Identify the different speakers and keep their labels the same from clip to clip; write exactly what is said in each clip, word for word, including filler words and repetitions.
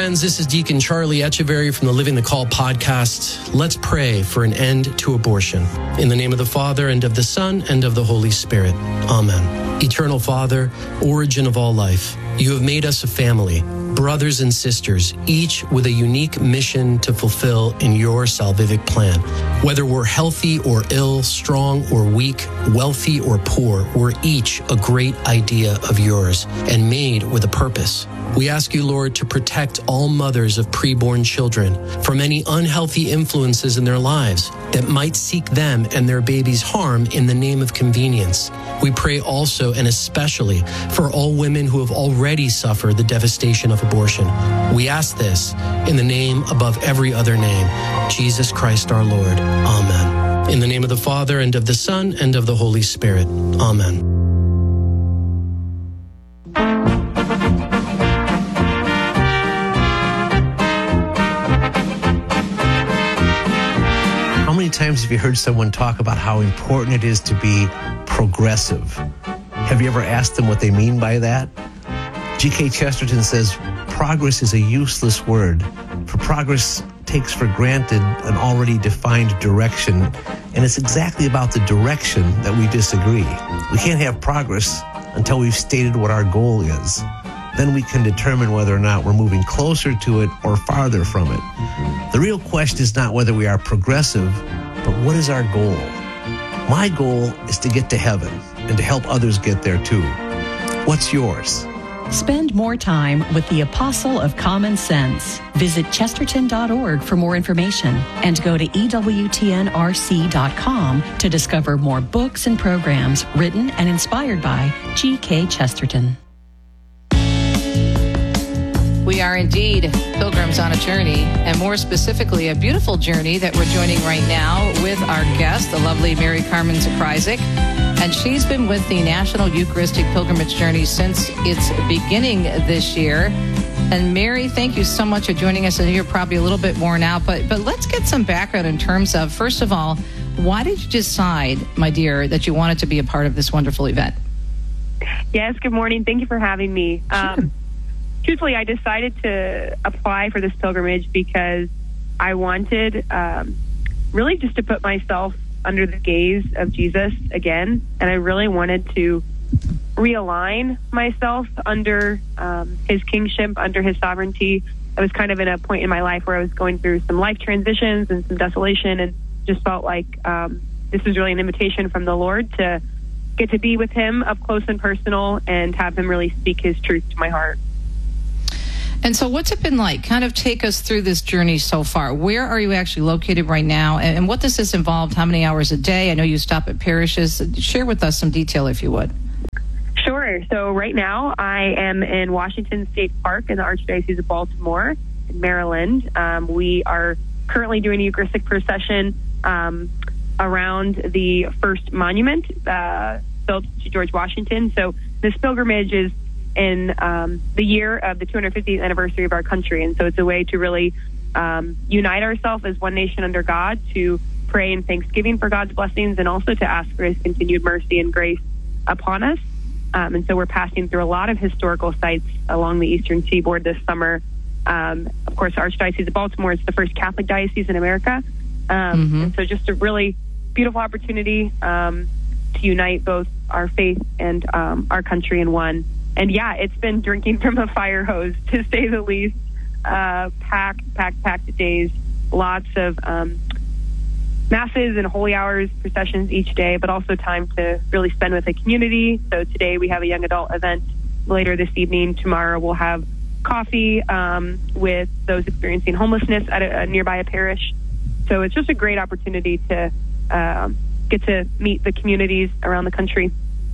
Speaker 1: friends, this is Deacon Charlie Echeverry from the Living the Call podcast. Let's pray for an end to abortion. In the name of the Father, and of the Son, and of the Holy Spirit. Amen. Eternal Father, origin of all life, you have made us a family, brothers and sisters, each with a unique mission to fulfill in your salvific plan. Whether we're healthy or ill, strong or weak, wealthy or poor, we're each a great idea of yours and made with a purpose. We ask you, Lord, to protect all mothers of preborn children from any unhealthy influences in their lives that might seek them and their babies harm in the name of convenience. We pray also and especially for all women who have already suffered the devastation of abortion. We ask this in the name above every other name, Jesus Christ our Lord. Amen. In the name of the Father, and of the Son, and of the Holy Spirit. Amen.
Speaker 2: How many times have you heard someone talk about how important it is to be progressive? Have you ever asked them what they mean by that? G K Chesterton says, progress is a useless word, for progress takes for granted an already defined direction, and it's exactly about the direction that we disagree. We can't have progress until we've stated what our goal is. Then we can determine whether or not we're moving closer to it or farther from it. The real question is not whether we are progressive, but what is our goal? My goal is to get to heaven and to help others get there too. What's yours?
Speaker 3: Spend more time with the Apostle of Common Sense. Visit chesterton dot org for more information and go to E W T N R C dot com to discover more books and programs written and inspired by G K Chesterton.
Speaker 4: We are indeed pilgrims on a journey, and more specifically, a beautiful journey that we're joining right now with our guest, the lovely Mary Carmen Zakryzak. And she's been with the National Eucharistic Pilgrimage Journey since its beginning this year. And Mary, thank you so much for joining us. I know you're probably a little bit more now, but but let's get some background in terms of, first of all, why did you decide, my dear, that you wanted to be a part of this wonderful event?
Speaker 5: Yes, good morning. Thank you for having me.
Speaker 4: Sure.
Speaker 5: Um, truthfully, I decided to apply for this pilgrimage because I wanted um, really just to put myself under the gaze of Jesus again, and I really wanted to realign myself under um, his kingship, under his sovereignty. I was kind of in a point in my life where I was going through some life transitions and some desolation, and just felt like um, this was really an invitation from the Lord to get to be with him up close and personal and have him really speak his truth to my heart.
Speaker 4: And so what's it been like? Kind of take us through this journey so far. Where are you actually located right now? And, and what does this involve? How many hours a day? I know you stop at parishes. Share with us some detail, if you would.
Speaker 5: Sure. So right now I am in Washington State Park in the Archdiocese of Baltimore in Maryland. Um, we are currently doing a Eucharistic procession um, around the first monument uh, built to George Washington. So this pilgrimage is in um, the year of the two hundred fiftieth anniversary of our country. And so it's a way to really um, unite ourselves as one nation under God, to pray in thanksgiving for God's blessings, and also to ask for his continued mercy and grace upon us. Um, and so we're passing through a lot of historical sites along the eastern seaboard this summer. Um, of course, the Archdiocese of Baltimore is the first Catholic diocese in America. Um, mm-hmm. And so just a really beautiful opportunity um, to unite both our faith and um, our country in one. And yeah, it's been drinking from a fire hose, to say the least. Uh, packed, packed, packed days. Lots of um, masses and holy hours, processions each day, but also time to really spend with the community. So today we have a young adult event. Later this evening, tomorrow we'll have coffee um, with those experiencing homelessness at a, a nearby a parish. So it's just a great opportunity to uh, get to meet the communities around the country.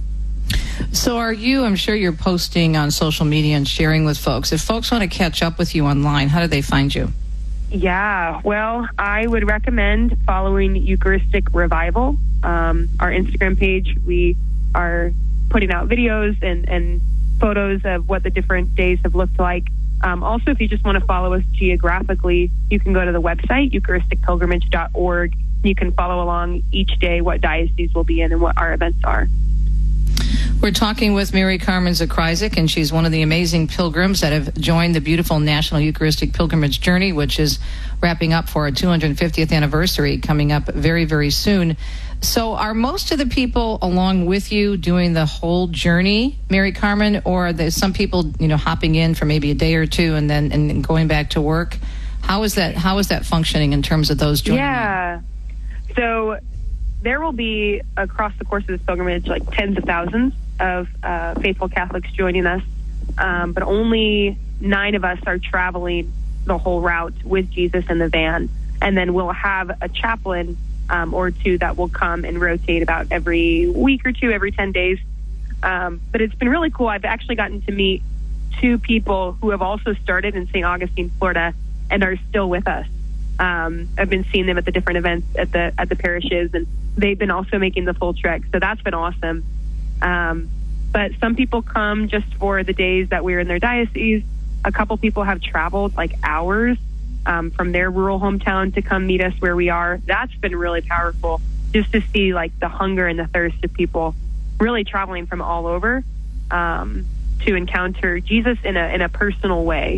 Speaker 4: So are you, I'm sure you're posting on social media and sharing with folks. If folks want to catch up with you online, how do they find you?
Speaker 5: Yeah, well, I would recommend following Eucharistic Revival, um, our Instagram page. We are putting out videos and, and photos of what the different days have looked like. Um, also, if you just want to follow us geographically, you can go to the website, eucharistic pilgrimage dot org. You can follow along each day what diocese we'll be in and what our events are.
Speaker 4: We're talking with Mary Carmen Zakryzak, and she's one of the amazing pilgrims that have joined the beautiful National Eucharistic Pilgrimage Journey, which is wrapping up for our two hundred fiftieth anniversary coming up very, very soon. So are most of the people along with you doing the whole journey, Mary Carmen, or are there some people, you know, hopping in for maybe a day or two and then and going back to work? How is that, how is that functioning in terms of those joining?
Speaker 5: Yeah. In? So there will be, across the course of this pilgrimage, like tens of thousands of uh, faithful Catholics joining us, um, but only nine of us are traveling the whole route with Jesus in the van. And then we'll have a chaplain um, or two that will come and rotate about every week or two, every ten days. Um, but it's been really cool. I've actually gotten to meet two people who have also started in Saint Augustine, Florida, and are still with us. Um, I've been seeing them at the different events at the at the parishes, and they've been also making the full trek. So that's been awesome. Um, but some people come just for the days that we're in their diocese. A couple people have traveled like hours um, from their rural hometown to come meet us where we are. That's been really powerful, just to see like the hunger and the thirst of people really traveling from all over um, to encounter Jesus in a in a personal way.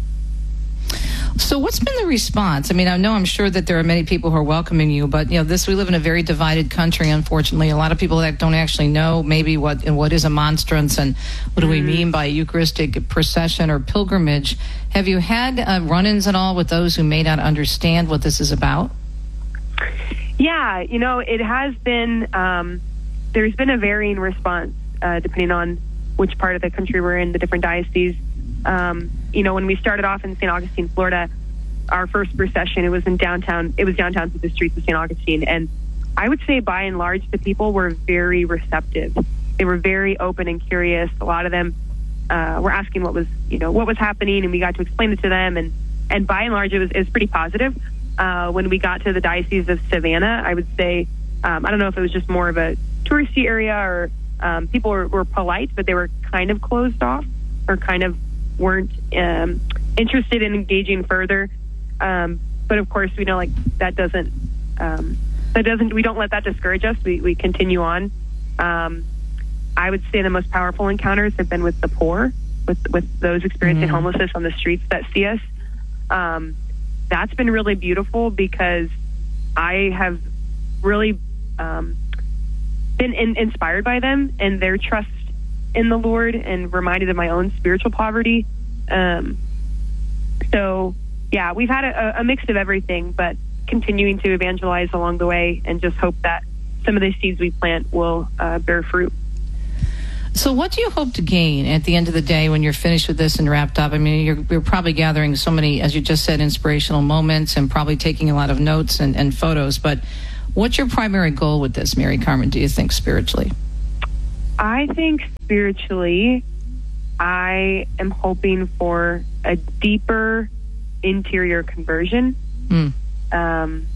Speaker 4: So what's been the response? I mean, I know I'm sure that there are many people who are welcoming you, but, you know, this, we live in a very divided country, unfortunately. A lot of people that don't actually know maybe what what is a monstrance and what do we mean by Eucharistic procession or pilgrimage. Have you had uh, run-ins at all with those who may not understand what this is about?
Speaker 5: Yeah, you know, it has been, um, there's been a varying response uh, depending on which part of the country we're in, the different dioceses. Um, you know, when we started off in Saint Augustine, Florida, our first procession, it was in downtown, it was downtown through the streets of Saint Augustine. And I would say by and large, the people were very receptive. They were very open and curious. A lot of them uh, were asking what was, you know, what was happening, and we got to explain it to them. And, and by and large, it was, it was pretty positive. Uh, when we got to the Diocese of Savannah, I would say, um, I don't know if it was just more of a touristy area or um, people were, were polite, but they were kind of closed off or kind of weren't um, interested in engaging further. Um, but of course, we know like that doesn't, um, that doesn't, we don't let that discourage us. We, we continue on. Um, I would say the most powerful encounters have been with the poor, with, with those experiencing mm. homelessness on the streets that see us. Um, that's been really beautiful because I have really um, been in, inspired by them and their trust in the Lord and reminded of my own spiritual poverty. Um, so, yeah, we've had a, a mix of everything, but continuing to evangelize along the way and just hope that some of the seeds we plant will uh, bear fruit.
Speaker 4: So what do you hope to gain at the end of the day when you're finished with this and wrapped up? I mean, you're, you're probably gathering so many, as you just said, inspirational moments and probably taking a lot of notes and, and photos, but what's your primary goal with this, Mary Carmen, do you think, spiritually?
Speaker 5: I think spiritually, I am hoping for a deeper interior conversion. Mm. Um,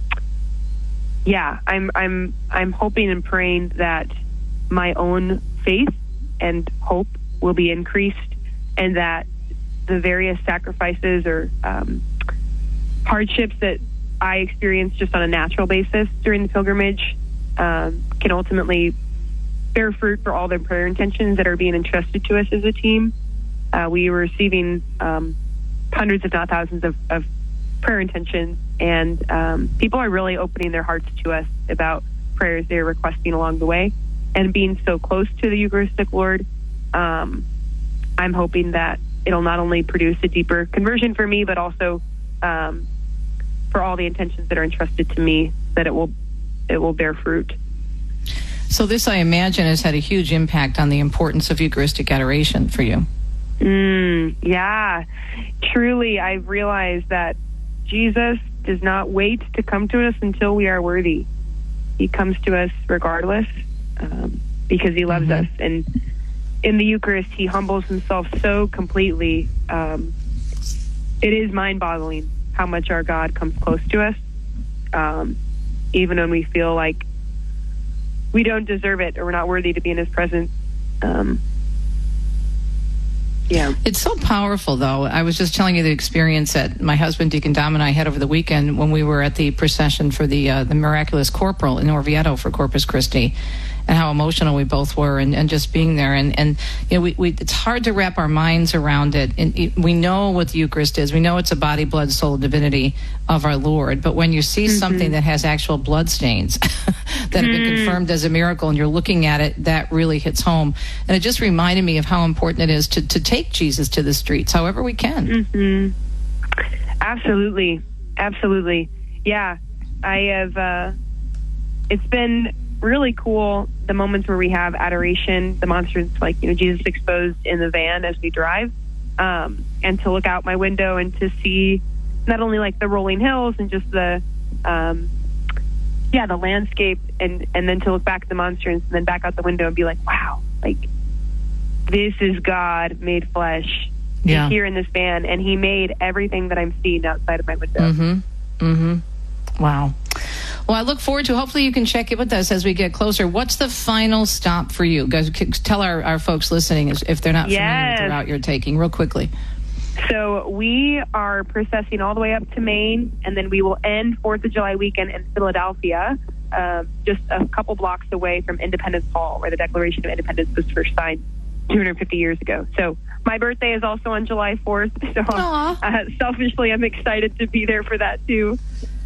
Speaker 5: yeah, I'm, I'm, I'm hoping and praying that my own faith and hope will be increased, and that the various sacrifices or um, hardships that I experience just on a natural basis during the pilgrimage um, can ultimately bear fruit for all the prayer intentions that are being entrusted to us as a team. Uh, we were receiving um, hundreds, if not thousands, of, of prayer intentions, and um, people are really opening their hearts to us about prayers they're requesting along the way. And being so close to the Eucharistic Lord, um, I'm hoping that it'll not only produce a deeper conversion for me, but also um, for all the intentions that are entrusted to me, that it will it will bear fruit.
Speaker 4: So this, I imagine, has had a huge impact on the importance of Eucharistic adoration for you.
Speaker 5: Mm, yeah, truly, I've realized that Jesus does not wait to come to us until we are worthy. He comes to us regardless um, because he loves mm-hmm. us. And in the Eucharist, he humbles himself so completely. Um, it is mind-boggling how much our God comes close to us, um, even when we feel like we don't deserve it or we're not worthy to be in his presence. Um, yeah.
Speaker 4: It's so powerful, though. I was just telling you the experience that my husband, Deacon Dom, and I had over the weekend when we were at the procession for the uh, the Miraculous Corporal in Orvieto for Corpus Christi. and how emotional we both were, and, and just being there. And, and you know, we, we, it's hard to wrap our minds around it. And it, we know what the Eucharist is. We know it's a body, blood, soul, divinity of our Lord. But when you see mm-hmm. something that has actual blood stains that mm-hmm. have been confirmed as a miracle, and you're looking at it, that really hits home. And it just reminded me of how important it is to, to take Jesus to the streets, however we can.
Speaker 5: Mm-hmm. Absolutely. Absolutely. Yeah. I have, uh, it's been really cool, the moments where we have adoration, the monstrance, like, you know, Jesus exposed in the van as we drive, um, and to look out my window and to see not only like the rolling hills and just the, um, yeah, the landscape, and, and then to look back at the monstrance and then back out the window and be like, wow, like, this is God made flesh.
Speaker 4: Yeah.
Speaker 5: He's here in this van, and he made everything that I'm seeing outside of my window.
Speaker 4: Mm-hmm. Mm-hmm. Wow. Well, I look forward to, hopefully you can check it with us as we get closer. What's the final stop for you? Guys, tell our, our folks listening if they're not
Speaker 5: yes.
Speaker 4: familiar with the route you're taking, real quickly.
Speaker 5: So we are processing all the way up to Maine, and then we will end fourth of July weekend in Philadelphia, uh, just a couple blocks away from Independence Hall, where the Declaration of Independence was first signed two hundred fifty years ago. So my birthday is also on July fourth, so uh, selfishly I'm excited to be there for that too.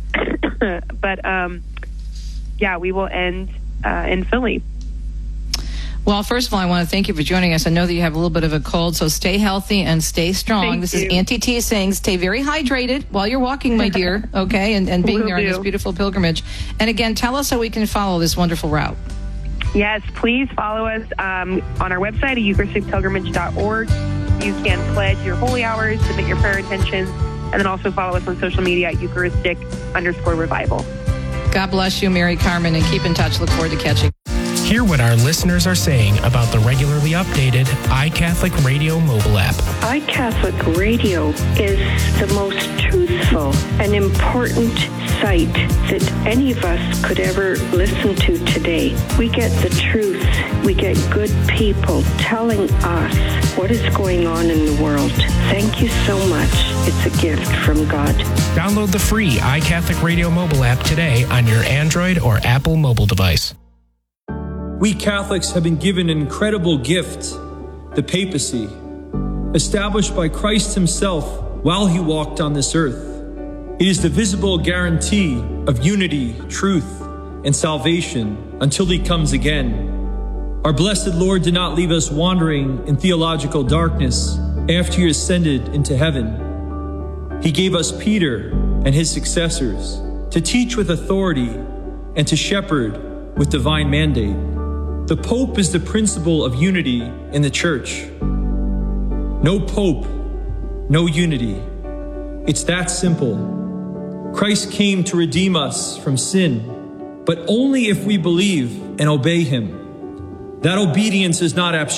Speaker 5: But um, yeah, we will end uh, in Philly.
Speaker 4: Well, first of all, I want to thank you for joining us. I know that you have a little bit of a cold, so stay healthy and stay strong.
Speaker 5: Thank
Speaker 4: this
Speaker 5: you.
Speaker 4: is Auntie T saying stay very hydrated while you're walking, my dear, okay, and, and being
Speaker 5: Will
Speaker 4: there on
Speaker 5: do.
Speaker 4: this beautiful pilgrimage. And again, tell us how we can follow this wonderful route.
Speaker 5: Yes, please follow us um, on our website at eucharistic pilgrimage dot org. You can pledge your holy hours, submit your prayer intentions, and then also follow us on social media at Eucharistic underscore revival.
Speaker 4: God bless you, Mary Carmen, and keep in touch. Look forward to catching.
Speaker 6: Hear what our listeners are saying about the regularly updated iCatholic Radio mobile app.
Speaker 7: iCatholic Radio is the most truthful and important site that any of us could ever listen to today. We get the truth. We get good people telling us what is going on in the world. Thank you so much. It's a gift from God.
Speaker 6: Download the free iCatholic Radio mobile app today on your Android or Apple mobile device.
Speaker 8: We Catholics have been given an incredible gift, the papacy, established by Christ himself while he walked on this earth. It is the visible guarantee of unity, truth, and salvation until he comes again. Our blessed Lord did not leave us wandering in theological darkness after he ascended into heaven. He gave us Peter and his successors to teach with authority and to shepherd with divine mandate. The Pope is the principle of unity in the Church. No Pope, no unity. It's that simple. Christ came to redeem us from sin, but only if we believe and obey him. That obedience is not abstract.